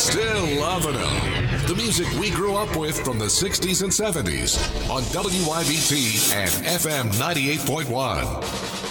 Still loving them. The music we grew up with from the 60s and 70s on WYBT and FM 98.1.